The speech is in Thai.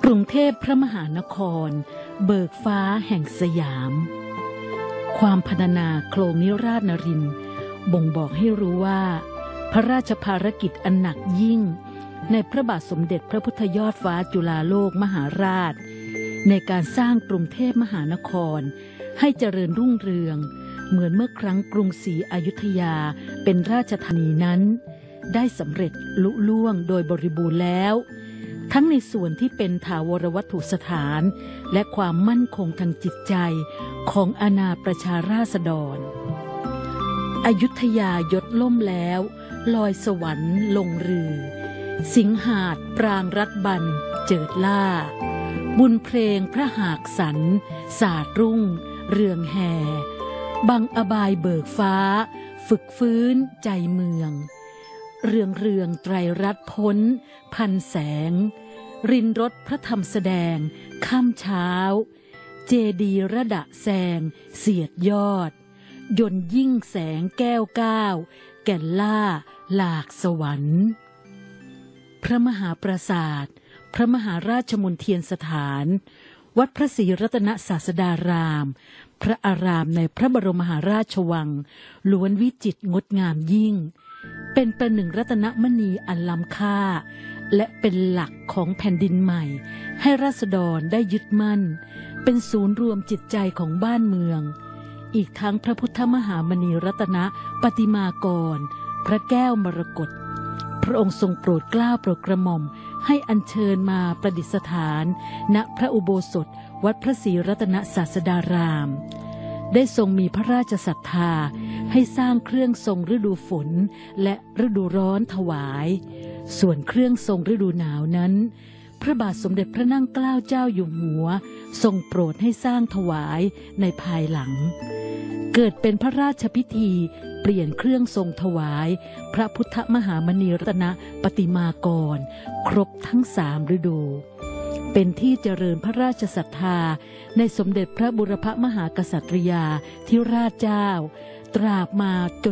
รุงเทพพระมหานครเบิกฟ้าแห่งสยามความพรรณนาโครงนิราศนรินทร์บ่งบอกให้รู้ว่าพระราชภารกิจอันหนักยิ่งในพระบาทสมเด็จพระพุทธยอดฟ้าจุฬาโลกมหาราชในการสร้างกรุงเทพมหานครให้เจริญรุ่งเรืองเหมือนเมื่อครั้งกรุงศรีอยุธยาเป็นราชธานีนั้นได้สำเร็จลุล่วงโดยบริบูรณ์แล้วทั้งในส่วนที่เป็นถาวรวัตถุสถานและความมั่นคงทางจิตใจของอาณาประชาราษฎรอยุธยายศล่มแล้วลอยสวรรค์ลงรือสิงหาดปรางรัตบันเจิดล่าบุญเพลงพระหากสันสาดรุ่งเรืองแห่บังอบายเบิกฟ้าฝึกฟื้นใจเมืองเรืองไตรรัตน์พ้นพันแสงรินรถพระธรรมแสดงค่ำเช้าเจดีย์ระดะแซงเสียดยอดยนต์ยิ่งแสงแก้วก้าวแก่นล่าหลากสวรรค์พระมหาปราสาทพระมหาราชมณฑียนสถานวัดพระศรีรัตนศาสดารามพระอารามในพระบรมมหาราชวังล้วนวิจิตรงดงามยิ่งเป็นประหนึ่งรัตนมณีอันล้ำค่าและเป็นหลักของแผ่นดินใหม่ให้ราษฎรได้ยึดมั่นเป็นศูนย์รวมจิตใจของบ้านเมืองอีกทั้งพระพุทธมหามณีรัตนประติมากรพระแก้วมรกตพระองค์ทรงโปรดเกล้าโปรดกระหม่อมให้อัญเชิญมาประดิษฐานณพระอุโบสถวัดพระศรีรัตนศาสดารามได้ทรงมีพระราชศรัทธาให้สร้างเครื่องทรงฤดูฝนและฤดูร้อนถวายส่วนเครื่องทรงฤดูหนาวนั้นพระบาทสมเด็จพระนั่งเกล้าเจ้าอยู่หัวทรงโปรดให้สร้างถวายในภายหลังเกิดเป็นพระราชพิธีเปลี่ยนเครื่องทรงถวายพระพุทธมหามณีรัตนประติมากรครบทั้ง3ฤดูเป็นที่เจริญพระราชศรัทธาในสมเด็จพระบุรพมหากษัตริยาธิราชเจ้าตราบมาจน